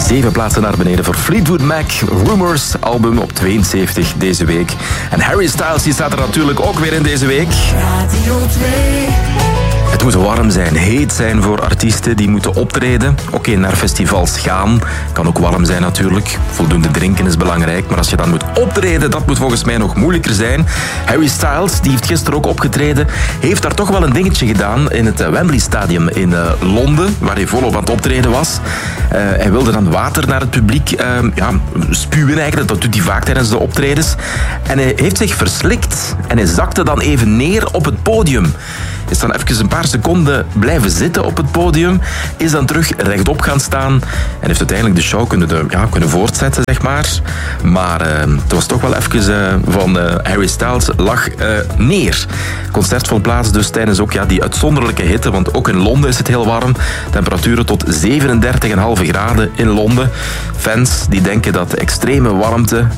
7 plaatsen naar beneden voor Fleetwood Mac. Rumors, album op 72 deze week. En Harry Styles die staat er natuurlijk ook weer in deze week. Radio 2. Het moet warm zijn, heet zijn voor artiesten die moeten optreden. Oké, naar festivals gaan. Kan ook warm zijn natuurlijk. Voldoende drinken is belangrijk. Maar als je dan moet optreden, dat moet volgens mij nog moeilijker zijn. Harry Styles, die heeft gisteren ook opgetreden, heeft daar toch wel een dingetje gedaan in het Wembley Stadium in Londen, waar hij volop aan het optreden was. Hij wilde dan water naar het publiek spuwen eigenlijk. Dat doet hij vaak tijdens de optredens. En hij heeft zich verslikt. En hij zakte dan even neer op het podium. Is dan even een paar seconden blijven zitten op het podium. Is dan terug rechtop gaan staan. En heeft uiteindelijk de show kunnen voortzetten, zeg maar. Maar het was toch wel even van Harry Styles lag neer. Het concert vond plaats dus tijdens ook die uitzonderlijke hitte. Want ook in Londen is het heel warm. Temperaturen tot 37,5 graden in Londen. Fans die denken dat extreme warmte